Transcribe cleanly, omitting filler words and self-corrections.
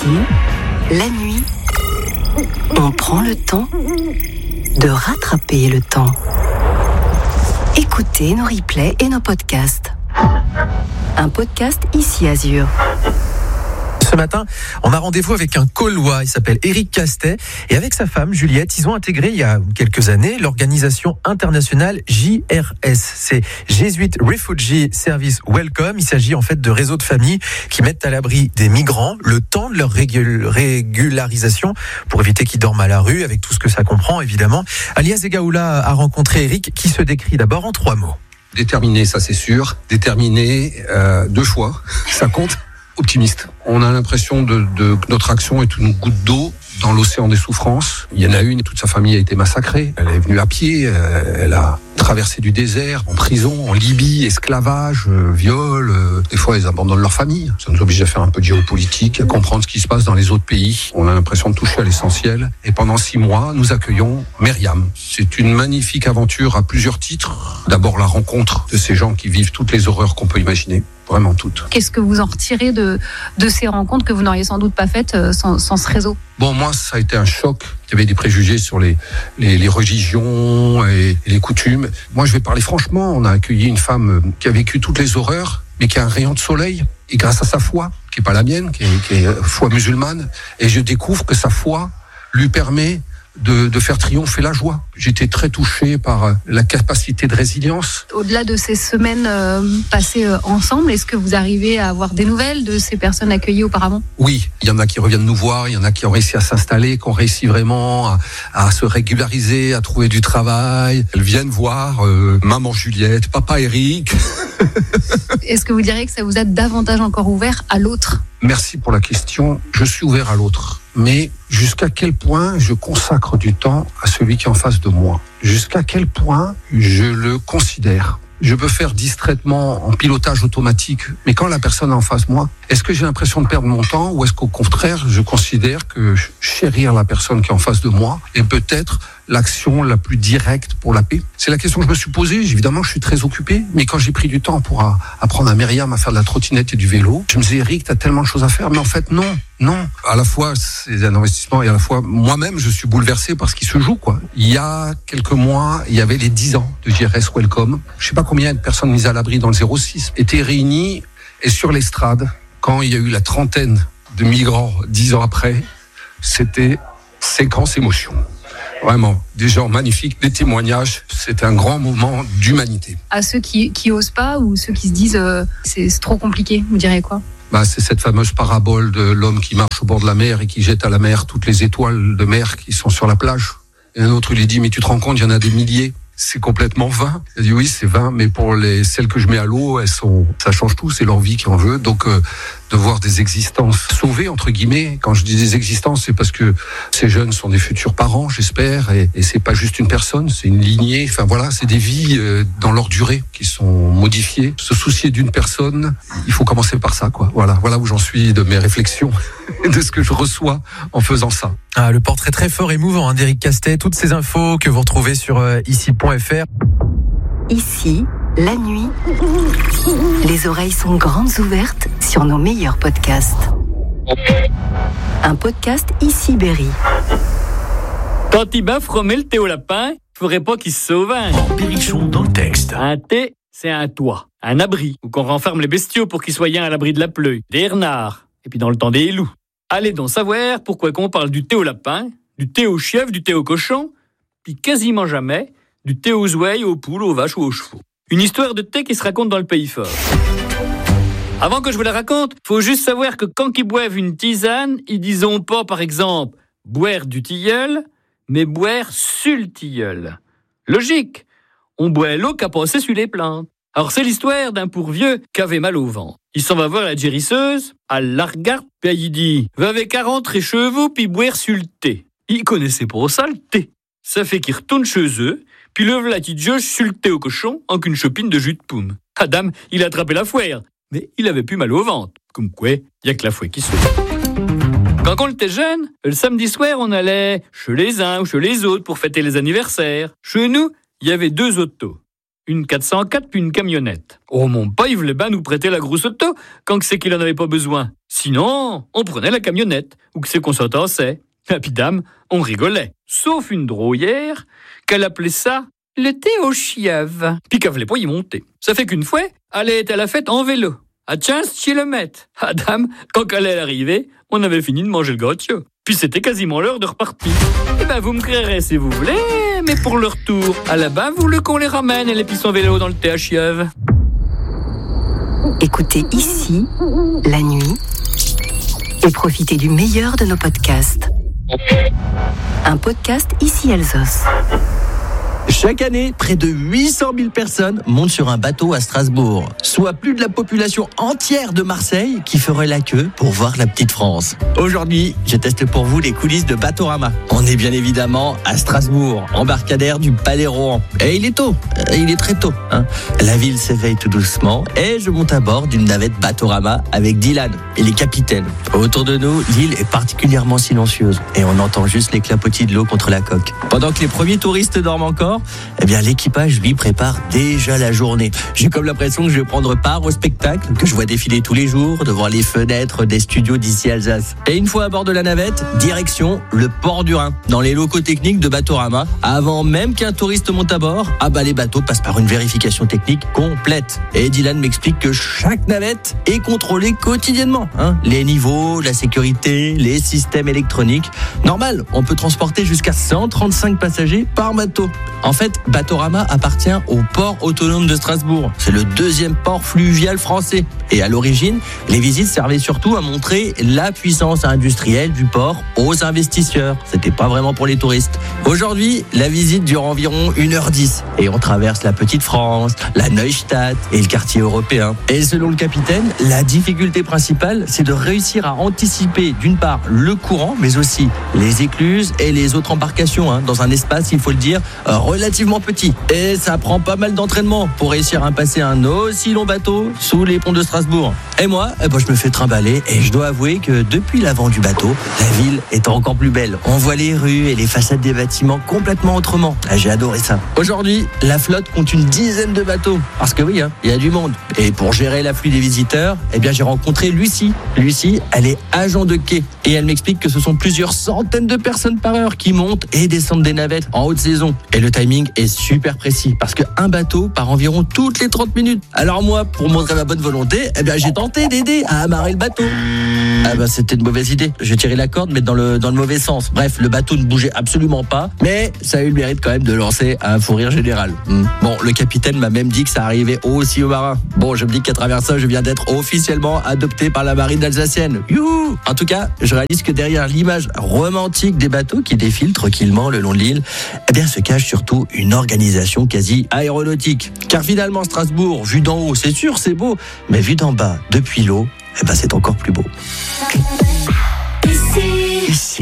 Ici, la nuit, on prend le temps de rattraper le temps. Écoutez nos replays et nos podcasts. Un podcast Ici Azur. Ce matin, on a rendez-vous avec un Caulois, il s'appelle Éric Castet, et avec sa femme Juliette, ils ont intégré il y a quelques années l'organisation internationale JRS, c'est Jesuit Refugee Service Welcome. Il s'agit en fait de réseaux de familles qui mettent à l'abri des migrants le temps de leur régularisation pour éviter qu'ils dorment à la rue, avec tout ce que ça comprend évidemment. Alia Zegaoula a rencontré Éric, qui se décrit d'abord en 3 mots. Déterminé, ça c'est sûr. Déterminé, 2 fois, ça compte. Optimiste. On a l'impression que notre action est une goutte d'eau dans l'océan des souffrances. Il y en a une, toute sa famille a été massacrée. Elle est venue à pied, elle a traversé du désert, en prison, en Libye, esclavage, viol. Des fois, ils abandonnent leur famille. Ça nous oblige à faire un peu de géopolitique, à comprendre ce qui se passe dans les autres pays. On a l'impression de toucher à l'essentiel. Et pendant 6 mois, nous accueillons Myriam. C'est une magnifique aventure à plusieurs titres. D'abord, la rencontre de ces gens qui vivent toutes les horreurs qu'on peut imaginer. Vraiment toutes. Qu'est-ce que vous en retirez de ces rencontres que vous n'auriez sans doute pas faites sans ce réseau ? Bon, moi, ça a été un choc. Il y avait des préjugés sur les religions et les coutumes. Moi, je vais parler franchement. On a accueilli une femme qui a vécu toutes les horreurs, mais qui a un rayon de soleil. Et grâce à sa foi, qui est pas la mienne, qui est foi musulmane, et je découvre que sa foi lui permet de faire triompher la joie. J'étais très touché par la capacité de résilience. Au-delà de ces semaines passées ensemble, est-ce que vous arrivez à avoir des nouvelles de ces personnes accueillies auparavant ? Oui, il y en a qui reviennent nous voir, il y en a qui ont réussi à s'installer, qui ont réussi vraiment à se régulariser, à trouver du travail. Elles viennent voir maman Juliette, papa Éric. Est-ce que vous diriez que ça vous a davantage encore ouvert à l'autre ? Merci pour la question. Je suis ouvert à l'autre. Mais jusqu'à quel point je consacre du temps à celui qui est en face de moi ? Jusqu'à quel point je le considère ? Je peux faire distraitement en pilotage automatique, mais quand la personne est en face de moi, est-ce que j'ai l'impression de perdre mon temps ou est-ce qu'au contraire, je considère que chérir la personne qui est en face de moi est peut-être l'action la plus directe pour la paix ? C'est la question que je me suis posée. Évidemment, je suis très occupé, mais quand j'ai pris du temps pour apprendre à Myriam à faire de la trottinette et du vélo, je me disais, Eric, t'as tellement de choses à faire, mais en fait, non. À la fois, c'est un investissement et à la fois, moi-même, je suis bouleversé par ce qui se joue, quoi. Il y a quelques mois, il y avait les 10 ans de JRS Welcome. Je sais pas combien de personnes mises à l'abri dans le 06 étaient réunies et sur l'estrade, quand il y a eu la trentaine de migrants 10 ans après, c'était séquence émotion. Vraiment, des gens magnifiques, des témoignages. C'est un grand moment d'humanité. À ceux qui osent pas ou ceux qui se disent c'est trop compliqué, vous diriez quoi ? C'est cette fameuse parabole de l'homme qui marche au bord de la mer et qui jette à la mer toutes les étoiles de mer qui sont sur la plage. Et un autre lui dit, mais tu te rends compte, il y en a des milliers. C'est complètement vain. Il dit oui, c'est vain, mais pour celles que je mets à l'eau, ça change tout, c'est leur vie qui en veut. Donc, de voir des existences sauvées, entre guillemets. Quand je dis des existences, c'est parce que ces jeunes sont des futurs parents, j'espère, et c'est pas juste une personne, c'est une lignée. Enfin voilà, c'est des vies dans leur durée qui sont modifiées. Se soucier d'une personne, il faut commencer par ça, quoi. Voilà où j'en suis de mes réflexions et de ce que je reçois en faisant ça. Le portrait très fort et émouvant d'Éric Castet. Toutes ces infos que vous retrouvez sur ici.fr. Ici, la nuit, les oreilles sont grandes ouvertes sur nos meilleurs podcasts. Un podcast Ici Berry. Quand il baffe remet le thé au lapin, faudrait pas qu'il se sauve. Berrichon dans le texte. Un thé, c'est un toit, un abri, où qu'on renferme les bestiaux pour qu'ils soient à l'abri de la pluie, des renards, et puis dans le temps des loups. Allez donc savoir pourquoi qu'on parle du thé au lapin, du thé au chèvre, du thé au cochon, puis quasiment jamais du thé aux ouailles, aux poules, aux vaches ou aux chevaux. Une histoire de thé qui se raconte dans le pays fort. Avant que je vous la raconte, faut juste savoir que quand ils boivent une tisane, ils disons pas, par exemple, boire du tilleul, mais boire sur le tilleul. Logique, on boit l'eau qu'a passé sur les plantes. Alors c'est l'histoire d'un pourvieux qui avait mal au ventre. Il s'en va voir la guérisseuse, elle la regarde, puis il dit « Va avec 40 chevaux, puis boire sur le thé. » Il connaissait pas ça, le thé. Ça fait qu'il retourne chez eux, puis le v'là qui jauge sur le thé au cochon en qu'une chopine de jus de pomme. Adam, il a attrapé la fouère, mais il avait plus mal au ventre. Comme quoi, il y a que la fouet qui sauve. Quand on était jeune, le samedi soir, on allait chez les uns ou chez les autres pour fêter les anniversaires. Chez nous, il y avait 2 autos. une 404 puis une camionnette. Oh mon pas, il voulait bien nous prêter la grosse auto quand c'est qu'il en avait pas besoin. Sinon, on prenait la camionnette, ou que c'est qu'on s'entassait. Et puis dame, on rigolait. Sauf une drôlière, qu'elle appelait ça le thé aux chièvres. Puis qu'elle voulait pas y monter. Ça fait qu'une fois, elle était à la fête en vélo, à 15 km. Ah dame, quand elle est arrivée, on avait fini de manger le gâteau. Puis c'était quasiment l'heure de repartir. Eh ben vous me créerez si vous voulez, mais pour le retour, à la bas, vous voulez qu'on les ramène et les pisse en vélo dans le thé à chièvres. Écoutez ici, la nuit, et profitez du meilleur de nos podcasts. Un podcast Ici Alsace. Chaque année, près de 800 000 personnes montent sur un bateau à Strasbourg, soit plus de la population entière de Marseille qui ferait la queue pour voir la petite France. Aujourd'hui, je teste pour vous les coulisses de Batorama. On est bien évidemment à Strasbourg, embarcadère du Palais Rohan. Et il est tôt, il est très tôt. La ville s'éveille tout doucement et je monte à bord d'une navette Batorama avec Dylan et les capitaines. Autour de nous, l'île est particulièrement silencieuse et on entend juste les clapotis de l'eau contre la coque. Pendant que les premiers touristes dorment encore, eh bien l'équipage lui prépare déjà la journée. J'ai comme l'impression que je vais prendre part au spectacle que je vois défiler tous les jours devant les fenêtres des studios d'Ici Alsace. Et une fois à bord de la navette, direction le port du Rhin, dans les locaux techniques de Batorama. Avant même qu'un touriste monte à bord, les bateaux passent par une vérification technique complète. Et Dylan m'explique que chaque navette est contrôlée quotidiennement. Les niveaux, la sécurité, les systèmes électroniques. Normal, on peut transporter jusqu'à 135 passagers par bateau. En fait, Batorama appartient au port autonome de Strasbourg. C'est le deuxième port fluvial français. Et à l'origine, les visites servaient surtout à montrer la puissance industrielle du port aux investisseurs. C'était pas vraiment pour les touristes. Aujourd'hui, la visite dure environ 1h10. Et on traverse la Petite France, la Neustadt et le quartier européen. Et selon le capitaine, la difficulté principale, c'est de réussir à anticiper d'une part le courant, mais aussi les écluses et les autres embarcations, dans un espace, il faut le dire, relativement petit. Et ça prend pas mal d'entraînement pour réussir à passer un aussi long bateau sous les ponts de Strasbourg. Et moi, je me fais trimballer et je dois avouer que depuis l'avant du bateau, la ville est encore plus belle. On voit les rues et les façades des bâtiments complètement autrement. J'ai adoré ça. Aujourd'hui, la flotte compte une dizaine de bateaux. Parce que oui, il y a du monde. Et pour gérer l'afflux des visiteurs, j'ai rencontré Lucie. Lucie, elle est agent de quai. Et elle m'explique que ce sont plusieurs centaines de personnes par heure qui montent et descendent des navettes en haute saison. Et le timing est super précis parce qu'un bateau part environ toutes les 30 minutes. Alors moi, pour montrer ma bonne volonté, j'ai tenté d'aider à amarrer le bateau. C'était une mauvaise idée. J'ai tiré la corde, mais dans le mauvais sens. Bref, le bateau ne bougeait absolument pas, mais ça a eu le mérite quand même de lancer un fou rire général. Bon, le capitaine m'a même dit que ça arrivait aussi aux marins. Bon, je me dis qu'à travers ça, je viens d'être officiellement adopté par la marine alsacienne. Youhou! En tout cas, je réalise que derrière l'image romantique des bateaux qui défilent tranquillement le long de l'île, se cache surtout une organisation quasi aéronautique. Car finalement, Strasbourg, vu d'en haut, c'est sûr, c'est beau, mais vu d'en bas, depuis l'eau, c'est encore plus beau. Ici